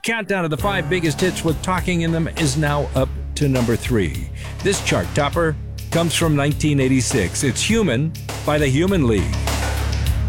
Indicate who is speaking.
Speaker 1: countdown of the 5 biggest hits with talking in them is now up to number 3. This chart topper comes from 1986. It's Human by the Human League.